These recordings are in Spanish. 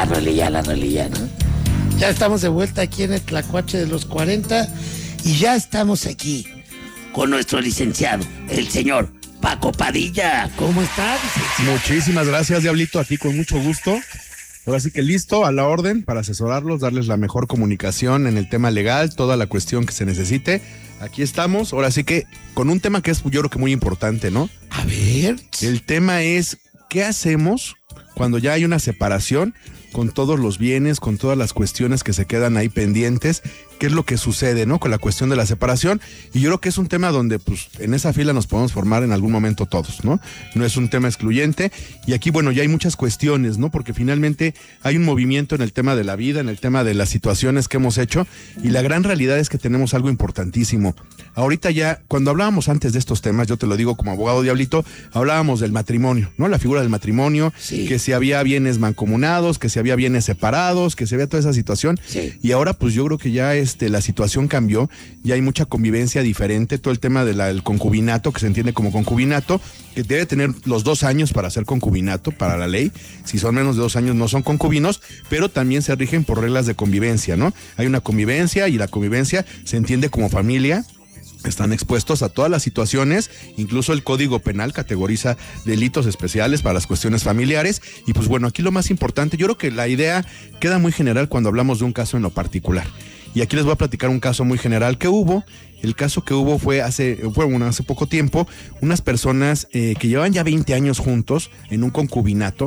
la rolilla, ¿no? Ya estamos de vuelta aquí en el Tlacuache de los 40 y ya estamos aquí con nuestro licenciado, el señor Paco Padilla. ¿Cómo está, licenciado? Muchísimas gracias, Diablito, aquí con mucho gusto. Ahora sí que listo, a la orden, para asesorarlos, darles la mejor comunicación en el tema legal, toda la cuestión que se necesite. Aquí estamos, ahora sí que con un tema que es, yo creo que muy importante, ¿no? A ver. El tema es, ¿qué hacemos cuando ya hay una separación con todos los bienes, con todas las cuestiones que se quedan ahí pendientes? ¿Qué es lo que sucede, no? Con la cuestión de la separación. Y yo creo que es un tema donde, pues, en esa fila nos podemos formar en algún momento todos, ¿no? No es un tema excluyente. Y aquí, bueno, ya hay muchas cuestiones, ¿no? Porque finalmente hay un movimiento en el tema de la vida, en el tema de las situaciones que hemos hecho. Y la gran realidad es que tenemos algo importantísimo. Ahorita ya, cuando hablábamos antes de estos temas, yo te lo digo como abogado, Diablito, hablábamos del matrimonio, ¿no? La figura del matrimonio, sí. Que si había bienes mancomunados, que si había bienes separados, que si había toda esa situación. Sí. Y ahora, pues yo creo que ya la situación cambió, ya hay mucha convivencia diferente, todo el tema del concubinato, que se entiende como concubinato, que debe tener los 2 años para ser concubinato, para la ley. Si son menos de 2 años no son concubinos, pero también se rigen por reglas de convivencia, ¿no? Hay una convivencia y la convivencia se entiende como familia. Están expuestos a todas las situaciones, incluso el Código Penal categoriza delitos especiales para las cuestiones familiares. Y pues bueno, aquí lo más importante, yo creo que la idea queda muy general cuando hablamos de un caso en lo particular. Y aquí les voy a platicar un caso muy general que hubo. El caso que hubo fue hace poco tiempo, unas personas que llevan ya 20 años juntos en un concubinato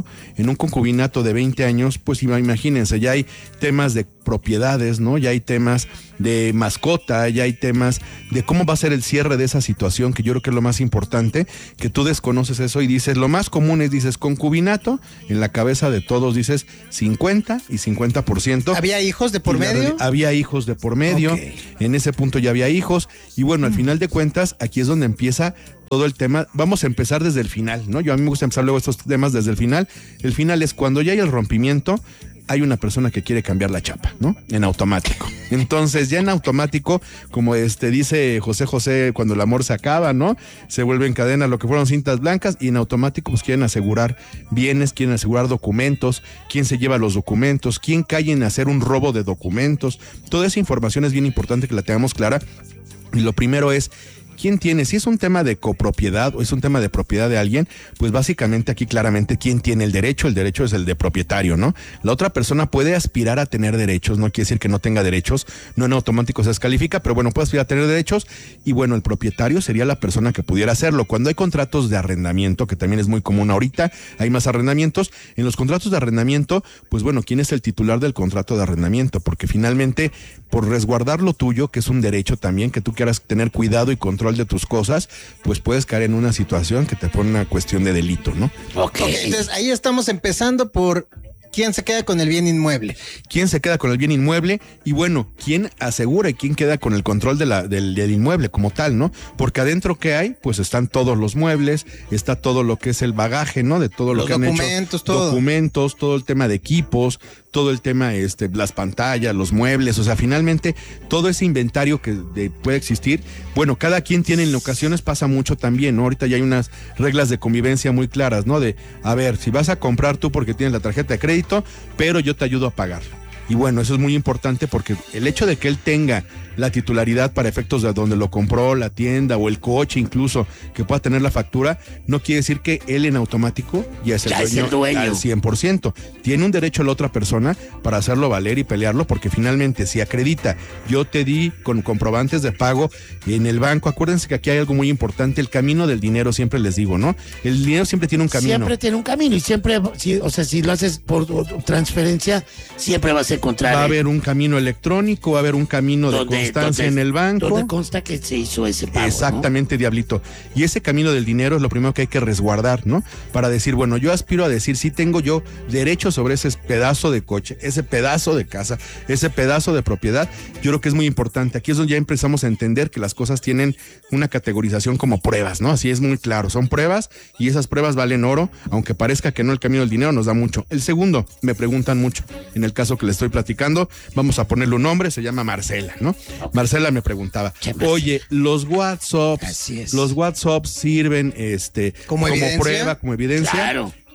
de 20 años, pues imagínense, ya hay temas de propiedades, ¿no? Ya hay temas de mascota, ya hay temas de cómo va a ser el cierre de esa situación, que yo creo que es lo más importante, que tú desconoces eso y dices, lo más común es, dices, concubinato, en la cabeza de todos dices 50 y 50%. ¿Había hijos de por medio? Había hijos de por medio, okay. En ese punto ya había hijos. Y bueno, al final de cuentas, aquí es donde empieza todo el tema. Vamos a empezar desde el final, ¿no? A mí me gusta empezar luego estos temas desde el final. El final es cuando ya hay el rompimiento, hay una persona que quiere cambiar la chapa, ¿no? En automático. Entonces, ya en automático, como dice José, cuando el amor se acaba, ¿no? Se vuelve en cadena lo que fueron cintas blancas y en automático pues quieren asegurar bienes, quieren asegurar documentos, quién se lleva los documentos, quién cae en hacer un robo de documentos. Toda esa información es bien importante que la tengamos clara. Y lo primero es, ¿quién tiene? Si es un tema de copropiedad o es un tema de propiedad de alguien, pues básicamente aquí claramente quién tiene el derecho es el de propietario, ¿no? La otra persona puede aspirar a tener derechos, no quiere decir que no tenga derechos, no en automático se descalifica, pero bueno, puede aspirar a tener derechos y bueno, el propietario sería la persona que pudiera hacerlo. Cuando hay contratos de arrendamiento, que también es muy común ahorita, hay más arrendamientos, en los contratos de arrendamiento, pues bueno, ¿quién es el titular del contrato de arrendamiento? Porque finalmente, por resguardar lo tuyo, que es un derecho también, que tú quieras tener cuidado y control de tus cosas, pues puedes caer en una situación que te pone una cuestión de delito, ¿no? Okay, entonces ahí estamos empezando por ¿quién se queda con el bien inmueble? ¿Quién se queda con el bien inmueble? Y bueno, ¿quién asegura y quién queda con el control del inmueble como tal, ¿no? Porque adentro, ¿qué hay? Pues están todos los muebles, está todo lo que es el bagaje, ¿no? De todo lo que han hecho. Documentos, todo el tema de equipos, todo el tema, las pantallas, los muebles, o sea, finalmente todo ese inventario que puede existir, bueno, cada quien tiene, en ocasiones pasa mucho también, ¿no? Ahorita ya hay unas reglas de convivencia muy claras, ¿no? De, a ver, si vas a comprar tú porque tienes la tarjeta de crédito, pero yo te ayudo a pagar. Y bueno, eso es muy importante porque el hecho de que él tenga la titularidad para efectos de donde lo compró, la tienda o el coche incluso, que pueda tener la factura, no quiere decir que él en automático ya es el dueño al 100%. Tiene un derecho la otra persona para hacerlo valer y pelearlo, porque finalmente si acredita, yo te di con comprobantes de pago en el banco, acuérdense que aquí hay algo muy importante, el camino del dinero, siempre les digo, ¿no? El dinero siempre tiene un camino. Siempre tiene un camino y siempre, si lo haces por transferencia, siempre vas a encontrar. Va a haber un camino electrónico, va a haber un camino de constancia en el banco. Donde consta que se hizo ese pago. Exactamente, ¿no? Diablito. Y ese camino del dinero es lo primero que hay que resguardar, ¿no? Para decir, bueno, yo aspiro a decir, sí tengo yo derecho sobre ese pedazo de coche, ese pedazo de casa, ese pedazo de propiedad. Yo creo que es muy importante. Aquí es donde ya empezamos a entender que las cosas tienen una categorización como pruebas, ¿no? Así es muy claro. Son pruebas y esas pruebas valen oro, aunque parezca que no, el camino del dinero nos da mucho. El segundo, me preguntan mucho. En el caso que le estoy platicando, vamos a ponerle un nombre, se llama Marcela, ¿no? Okay. Marcela me preguntaba, oye, los WhatsApps sirven como prueba, como evidencia. Claro.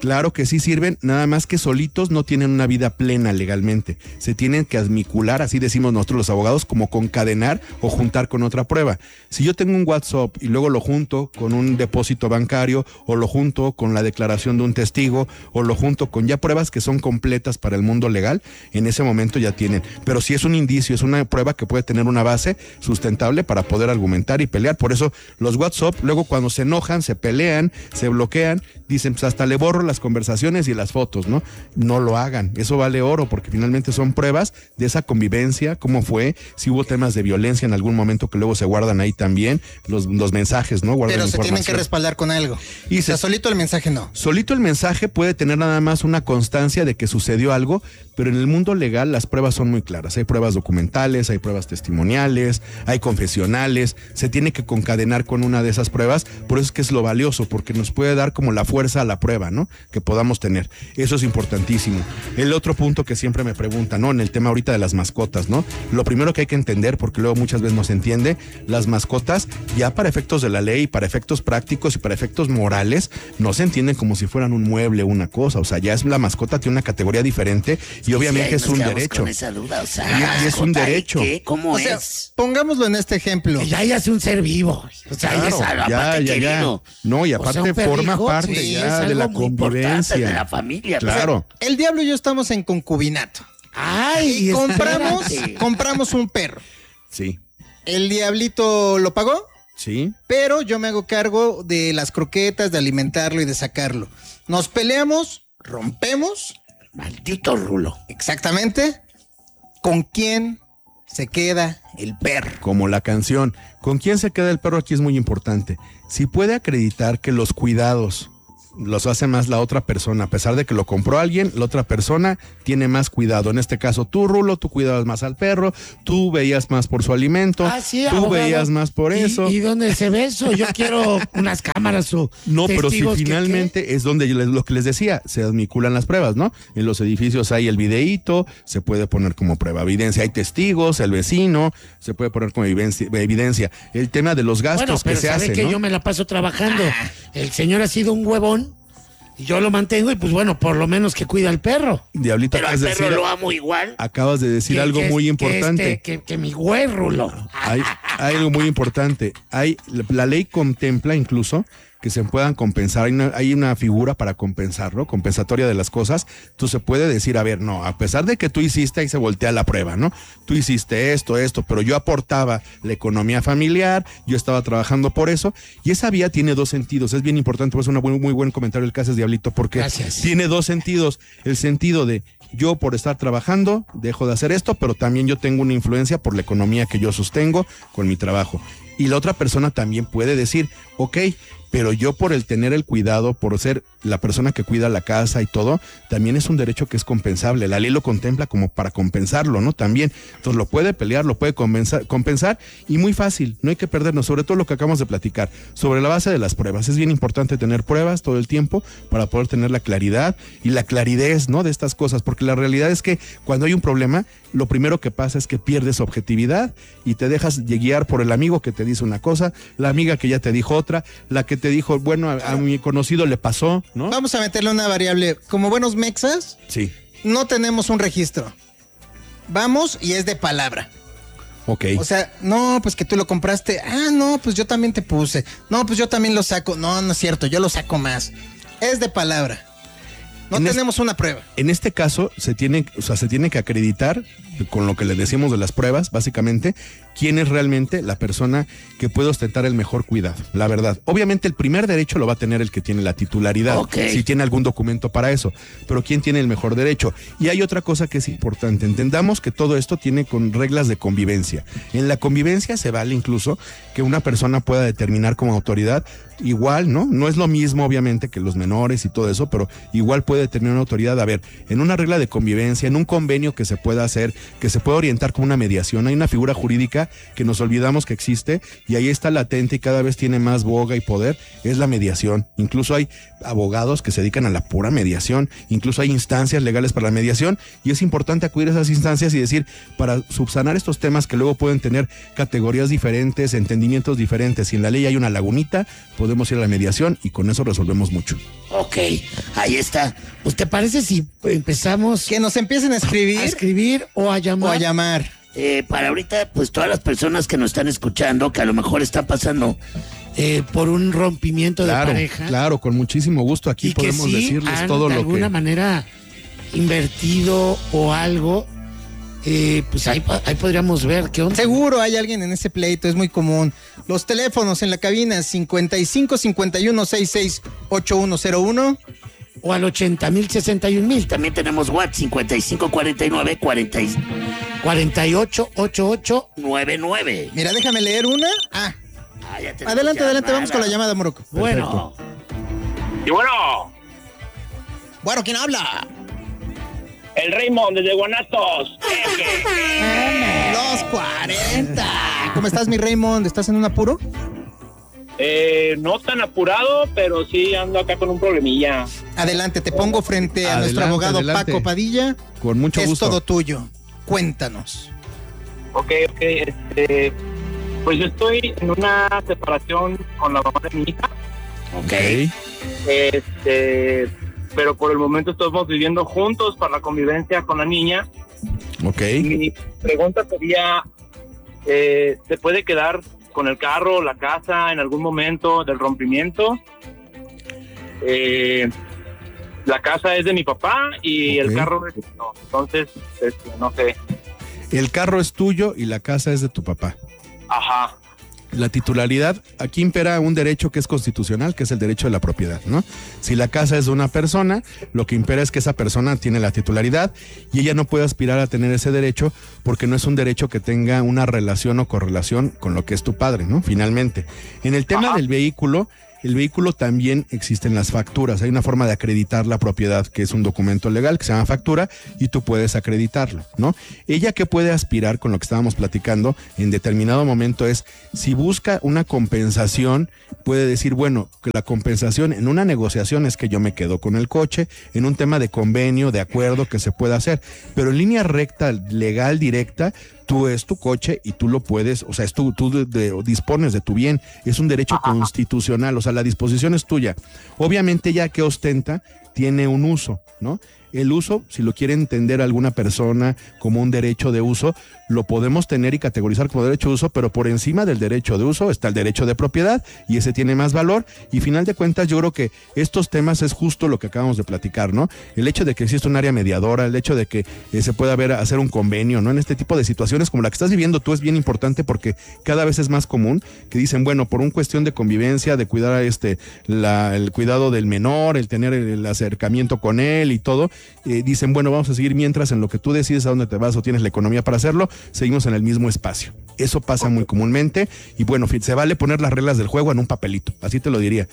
Claro que sí sirven, nada más que solitos no tienen una vida plena legalmente. Se tienen que admicular, así decimos nosotros los abogados, como concadenar o juntar con otra prueba. Si yo tengo un WhatsApp y luego lo junto con un depósito bancario, o lo junto con la declaración de un testigo, o lo junto con ya pruebas que son completas para el mundo legal, en ese momento ya tienen. Pero si es un indicio, es una prueba que puede tener una base sustentable para poder argumentar y pelear. Por eso los WhatsApp, luego cuando se enojan, se pelean, se bloquean, dicen, pues hasta le borro las conversaciones y las fotos, ¿no? No lo hagan, eso vale oro, porque finalmente son pruebas de esa convivencia, cómo fue, si hubo temas de violencia en algún momento que luego se guardan ahí también, los mensajes, ¿no? Guardan pero se tienen que información. respaldar con algo. Y o sea, solito el mensaje no. Solito el mensaje puede tener nada más una constancia de que sucedió algo, pero en el mundo legal las pruebas son muy claras. Hay pruebas documentales, hay pruebas testimoniales, hay confesionales, se tiene que concadenar con una de esas pruebas, por eso es que es lo valioso, porque nos puede dar como la fuerza a la prueba, ¿no? Que podamos tener. Eso es importantísimo. El otro punto que siempre me preguntan, ¿no? En el tema ahorita de las mascotas, ¿no? Lo primero que hay que entender, porque luego muchas veces no se entiende, las mascotas ya para efectos de la ley, para efectos prácticos y para efectos morales, no se entienden como si fueran un mueble o una cosa. O sea, ya es la mascota, tiene una categoría diferente y obviamente es un derecho. Con esa duda, o sea, Y es un derecho. ¿Qué? ¿Cómo O sea, es? pongámoslo en este ejemplo. Ya es un ser vivo. O sea, Claro, es algo aparte querido. No, y O sea, aparte un perrijo, forma parte sí, ya es de la algo muy importante convivencia. de la familia. Claro. El diablo y yo estamos en concubinato. Ay, Y compramos, espérate. compramos un perro. Sí, El diablito lo pagó, sí. pero yo me hago cargo de las croquetas, de alimentarlo y de sacarlo. Nos peleamos, rompemos, Maldito Rulo. exactamente. ¿Con quién se queda el perro? Como la canción. ¿Con quién se queda el perro? Aquí es muy importante. Si puede acreditar que los cuidados los hace más la otra persona, a pesar de que lo compró alguien, la otra persona tiene más cuidado. En este caso, tú, Rulo, tú cuidabas más al perro, tú veías más por su alimento, Sí, tú abogado. veías más por eso. ¿Y dónde se ve eso? Yo quiero unas cámaras o No, pero si testigos que- finalmente es donde lo que les decía, se admiculan las pruebas, ¿no? En los edificios hay el videíto, se puede poner como prueba evidencia, hay testigos, el vecino, se puede poner como evidencia. El tema de los gastos Bueno, pero que se sabe hacen, que ¿no? yo me la paso trabajando. El señor ha sido un huevón y yo lo mantengo y pues bueno, por lo menos que cuida al perro. Diablito, Pero al acabas de perro decir, lo amo igual. acabas de decir algo muy importante. Que mi güey Rulo. Hay algo muy importante. La ley contempla incluso que se puedan compensar. Hay una figura para compensarlo, compensatoria de las cosas. Tú se puede decir, a ver, no, a pesar de que tú hiciste, ahí se voltea la prueba, ¿no? Tú hiciste esto, pero yo aportaba la economía familiar, yo estaba trabajando por eso, y esa vía tiene dos sentidos. Es bien importante, pues muy buen comentario el que haces, Diablito, porque Gracias. tiene dos sentidos. El sentido de yo por estar trabajando dejo de hacer esto, pero también yo tengo una influencia por la economía que yo sostengo con mi trabajo. Y la otra persona también puede decir, ok, pero yo por el tener el cuidado, por ser la persona que cuida la casa y todo, también es un derecho que es compensable. La ley lo contempla como para compensarlo, ¿no? También. Entonces lo puede pelear, lo puede compensar y muy fácil, no hay que perdernos, sobre todo lo que acabamos de platicar, sobre la base de las pruebas. Es bien importante tener pruebas todo el tiempo para poder tener la claridad y la claridez, ¿no? De estas cosas, porque la realidad es que cuando hay un problema, lo primero que pasa es que pierdes objetividad y te dejas guiar por el amigo que te dice una cosa, la amiga que ya te dijo otra, la que te dijo, bueno, a mi conocido le pasó, ¿no? Vamos a meterle una variable. Como buenos mexas, Sí, no tenemos un registro. Vamos y es de palabra. ok. O sea, no, pues que tú lo compraste. Ah, no, pues yo también te puse. No, pues yo también lo saco. No, no es cierto, yo lo saco más. Es de palabra. No En tenemos una prueba. En este caso se tiene que acreditar, con lo que le decimos de las pruebas, básicamente, quién es realmente la persona que puede ostentar el mejor cuidado, la verdad. Obviamente el primer derecho lo va a tener el que tiene la titularidad, Ok. si tiene algún documento para eso, pero quién tiene el mejor derecho. Y hay otra cosa que es importante, entendamos que todo esto tiene con reglas de convivencia. En la convivencia se vale incluso que una persona pueda determinar como autoridad, igual, ¿no? No es lo mismo obviamente que los menores y todo eso, pero igual puede determinar una autoridad. A ver, en una regla de convivencia, en un convenio que se pueda hacer, que se pueda orientar como una mediación, hay una figura jurídica que nos olvidamos que existe y ahí está latente y cada vez tiene más boga y poder, es la mediación. Incluso hay abogados que se dedican a la pura mediación, incluso hay instancias legales para la mediación y es importante acudir a esas instancias y decir, para subsanar estos temas que luego pueden tener categorías diferentes, entendimientos diferentes, si en la ley hay una lagunita, podemos ir a la mediación y con eso resolvemos mucho. Ok, ahí está. Pues, ¿te parece si empezamos Que nos empiecen a escribir o a llamar? o a llamar. Para ahorita, pues todas las personas que nos están escuchando, que a lo mejor están pasando por un rompimiento de pareja. Claro, con muchísimo gusto. Aquí y podemos que sí decirles han, todo de lo alguna que... manera invertido o algo, pues ahí podríamos ver qué onda. Seguro hay alguien en ese pleito, es muy común. Los teléfonos en la cabina 55 51 66 8101 O al 80,000, 61,000. También tenemos WhatsApp 55 49 48 88 99. Mira, déjame leer una. Ya tenemos Adelante, llamada. vamos con la llamada, Morocco. Bueno, Y bueno, Bueno, ¿quién habla? el Raymond desde Guanatos. Los 40. ¿Cómo estás, mi Raymond? ¿Estás en un apuro? No tan apurado, pero sí ando acá con un problemilla. Adelante, te pongo frente a nuestro Adelante, abogado adelante. Paco Padilla. Con mucho Es gusto. todo tuyo. Cuéntanos. Ok, pues yo estoy en una separación con la mamá de mi hija. Ok. Pero por el momento estamos viviendo juntos para la convivencia con la niña. Ok. Mi pregunta sería, ¿se puede quedar con el carro, la casa en algún momento del rompimiento? La casa es de mi papá y Ok. el carro es mío. Entonces, no sé. El carro es tuyo y la casa es de tu papá. Ajá. La titularidad, aquí impera un derecho que es constitucional, que es el derecho de la propiedad, ¿no? Si la casa es de una persona, lo que impera es que esa persona tiene la titularidad y ella no puede aspirar a tener ese derecho porque no es un derecho que tenga una relación o correlación con lo que es tu padre, ¿no? Finalmente. En el tema del vehículo, el vehículo también existen las facturas. Hay una forma de acreditar la propiedad, que es un documento legal que se llama factura, y tú puedes acreditarlo, ¿no? Ella que puede aspirar con lo que estábamos platicando en determinado momento es, si busca una compensación, puede decir, bueno, que la compensación en una negociación es que yo me quedo con el coche, en un tema de convenio, de acuerdo que se pueda hacer, pero en línea recta, legal, directa, tú es tu coche y tú lo puedes, o sea, tú dispones de tu bien, es un derecho constitucional, o sea, la disposición es tuya. Obviamente ya que ostenta, tiene un uso, ¿no? El uso, si lo quiere entender alguna persona como un derecho de uso, lo podemos tener y categorizar como derecho de uso, pero por encima del derecho de uso está el derecho de propiedad y ese tiene más valor. Y final de cuentas, yo creo que estos temas es justo lo que acabamos de platicar, ¿no? El hecho de que exista un área mediadora, el hecho de que se pueda hacer un convenio, ¿no? En este tipo de situaciones como la que estás viviendo tú es bien importante porque cada vez es más común que dicen, bueno, por una cuestión de convivencia, de cuidar el cuidado del menor, el tener el acercamiento con él y todo, dicen, bueno, vamos a seguir mientras en lo que tú decides a dónde te vas o tienes la economía para hacerlo, seguimos en el mismo espacio. Eso pasa muy comúnmente y bueno, se vale poner las reglas del juego en un papelito, así te lo diría.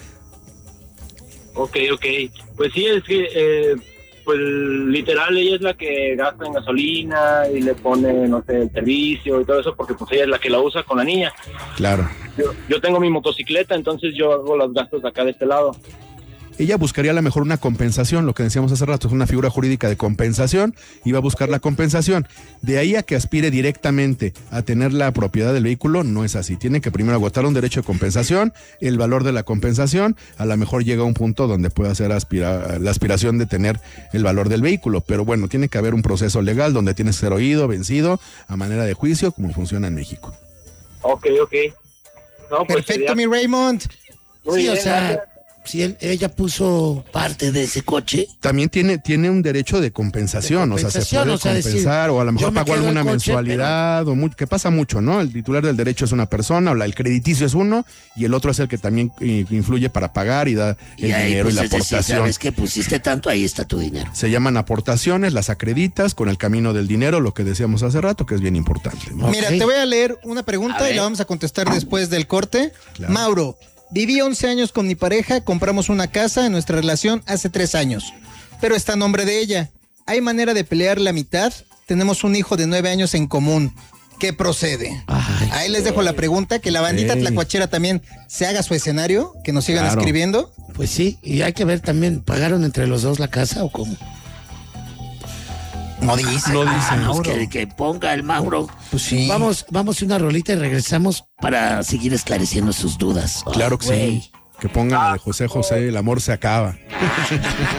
Ok. Pues sí, es que, pues literal, ella es la que gasta en gasolina y le pone, no sé, el servicio y todo eso, porque pues ella es la que la usa con la niña. Claro. Yo tengo mi motocicleta, entonces yo hago los gastos acá de este lado. Ella buscaría a lo mejor una compensación, lo que decíamos hace rato, es una figura jurídica de compensación, y va a buscar la compensación. De ahí a que aspire directamente a tener la propiedad del vehículo, no es así. Tiene que primero agotar un derecho de compensación, el valor de la compensación, a lo mejor llega a un punto donde puede hacer la aspiración de tener el valor del vehículo, pero bueno, tiene que haber un proceso legal donde tienes que ser oído, vencido, a manera de juicio, como funciona en México. Ok. No, pues Perfecto, mi Raymond. Muy sí, bien, o sea, gracias. si ella puso parte de ese coche. También tiene un derecho de compensación, o sea, se puede compensar, o a lo mejor pagó alguna mensualidad, que pasa mucho, ¿no? El titular del derecho es una persona, o el crediticio es uno, y el otro es el que también influye para pagar y da el dinero pues, y la es decir, aportación. sabes que pusiste tanto, ahí está tu dinero. Se llaman aportaciones, las acreditas con el camino del dinero, lo que decíamos hace rato, que es bien importante, ¿no? Mira, te voy a leer una pregunta y la vamos a contestar después del corte. Claro. Mauro, viví 11 años con mi pareja, compramos una casa en nuestra relación hace 3 años, pero está a nombre de ella. ¿Hay manera de pelear la mitad? Tenemos un hijo de 9 años en común. ¿Qué procede? Ahí les dejo la pregunta, que la bandita tlacuachera también se haga su escenario, que nos sigan escribiendo. Pues sí, y hay que ver también, ¿pagaron entre los dos la casa o cómo? No dice. Pues que ponga el Mauro. Pues sí. Vamos a una rolita y regresamos para seguir esclareciendo sus dudas. Claro que sí. Que pongan la de José José, el amor se acaba.